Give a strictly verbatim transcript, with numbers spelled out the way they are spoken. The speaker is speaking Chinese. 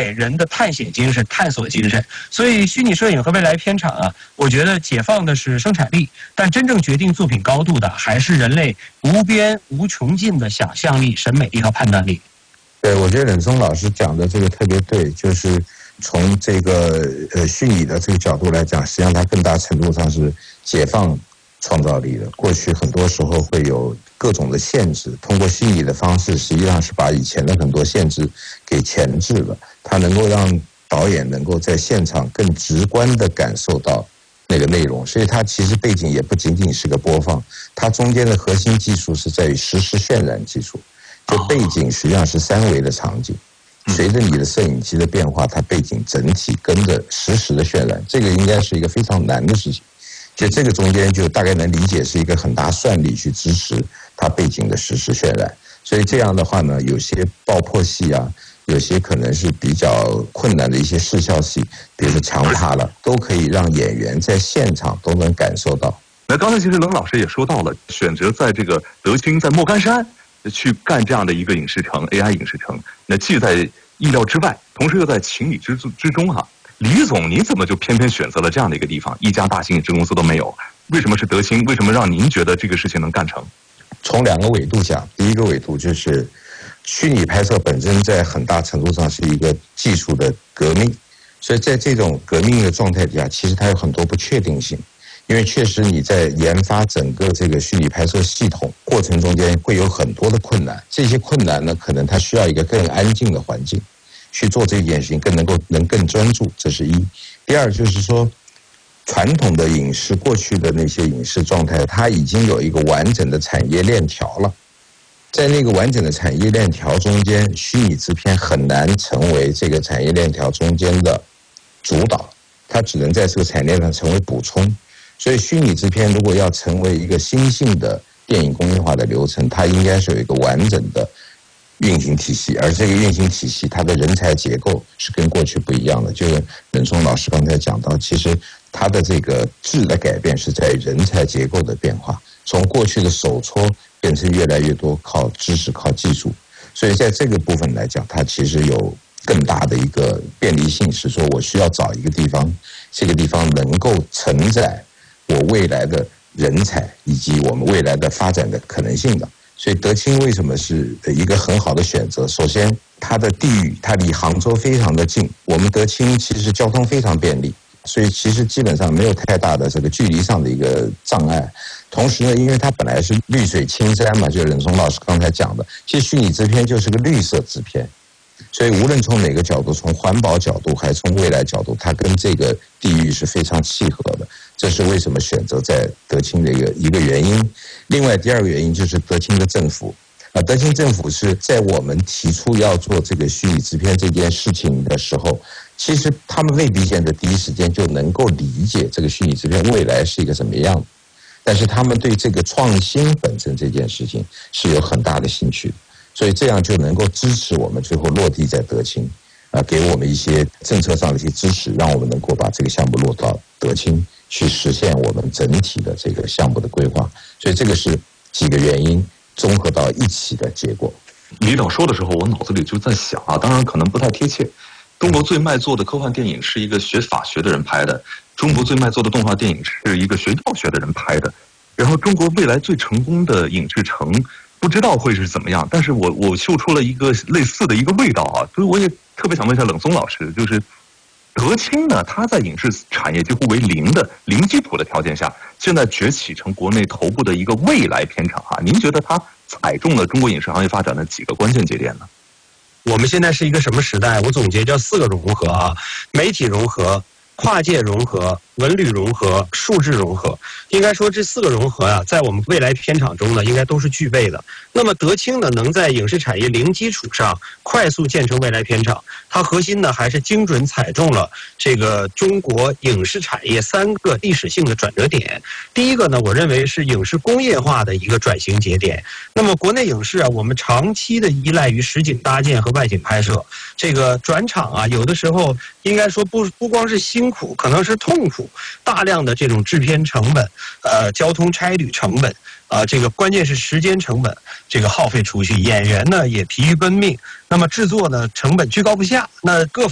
给人的探险精神、探索精神。所以，虚拟摄影和未来片场啊，我觉得解放的是生产力，但真正决定作品高度的，还是人类无边无穷尽的想象力、审美力和判断力。 对，我觉得冷松老师讲的这个特别对，就是从这个呃虚拟的这个角度来讲，实际上它更大程度上是解放创造力的。过去很多时候会有各种的限制，通过虚拟的方式，实际上是把以前的很多限制给钳制了。它能够让导演能够在现场更直观地感受到那个内容，所以它其实背景也不仅仅是个播放，它中间的核心技术是在于实时渲染技术。就背景实际上是三维的场景，随着你的摄影机的变化，它背景整体跟着实时的渲染，这个应该是一个非常难的事情。就这个中间就大概能理解是一个很大算力去支持它背景的实时渲染，所以这样的话呢，有些爆破戏啊，有些可能是比较困难的一些视效戏，比如说强趴了，都可以让演员在现场都能感受到。 那刚才其实冷老师也说到了，选择在这个德清在莫干山去干这样的一个影视城 A I 影视城，那既在意料之外，同时又在情理之之中哈、啊。李总，你怎么就偏偏选择了这样的一个地方？一家大型影视公司都没有，为什么是德清？为什么让您觉得这个事情能干成？ 从两个维度讲，第一个维度就是虚拟拍摄本身在很大程度上是一个技术的革命，所以在这种革命的状态底下，其实它有很多不确定性。因为确实你在研发整个这个虚拟拍摄系统过程中间会有很多的困难，这些困难呢，可能它需要一个更安静的环境去做这件事情，更能够能更专注，这是一。第二就是说，传统的影视过去的那些影视状态，它已经有一个完整的产业链条了，在那个完整的产业链条中间，虚拟制片很难成为这个产业链条中间的主导，它只能在这个产业链上成为补充。所以虚拟制片如果要成为一个新兴的电影工业化的流程，它应该是有一个完整的运行体系，而这个运行体系它的人才结构是跟过去不一样的。就是任松老师刚才讲到，其实它的这个质的改变是在人才结构的变化，从过去的手搓变成越来越多靠知识、靠技术。所以在这个部分来讲，它其实有更大的一个便利性，是说我需要找一个地方，这个地方能够承载我未来的人才以及我们未来的发展的可能性的。所以德清为什么是一个很好的选择？首先，它的地域，它离杭州非常的近，我们德清其实交通非常便利，所以其实基本上没有太大的这个距离上的一个障碍。同时呢，因为它本来是绿水青山嘛，就是任松老师刚才讲的，其实虚拟制片就是个绿色制片。所以无论从哪个角度，从环保角度还是从未来角度，它跟这个地域是非常契合的，这是为什么选择在德清的一个一个原因。另外第二个原因就是德清的政府啊，德清政府是在我们提出要做这个虚拟制片这件事情的时候，其实他们未必现在第一时间就能够理解这个虚拟制片未来是一个什么样的，但是他们对这个创新本身这件事情是有很大的兴趣的。所以这样就能够支持我们最后落地在德清，啊，给我们一些政策上的一些支持，让我们能够把这个项目落到德清，去实现我们整体的这个项目的规划。所以这个是几个原因综合到一起的结果。 李导说的时候，我脑子里就在想啊，当然可能不太贴切。中国最卖座的科幻电影是一个学法学的人拍的，中国最卖座的动画电影是一个学药学的人拍的，然后中国未来最成功的影视城不知道会是怎么样，但是我我嗅出了一个类似的一个味道啊，所以我也特别想问一下冷松老师，就是德清呢，它在影视产业几乎为零的零基础的条件下，现在崛起成国内头部的一个未来片场啊，您觉得它踩中了中国影视行业发展的几个关键节点呢？ 我们现在是一个什么时代？我总结叫四个融合啊，媒体融合、跨界融合、文旅融合、数字融合。应该说这四个融合啊，在我们未来片场中呢，应该都是具备的。那么德清呢，能在影视产业零基础上快速建成未来片场，它核心呢还是精准踩中了这个中国影视产业三个历史性的转折点。第一个呢，我认为是影视工业化的一个转型节点。那么国内影视啊，我们长期的依赖于实景搭建和外景拍摄，这个转场啊，有的时候应该说不不光是辛苦，可能是痛苦，大量的这种制片成本，呃，交通差旅成本。啊、呃，这个关键是时间成本，这个耗费出去，演员呢也疲于奔命，那么制作呢成本居高不下，那各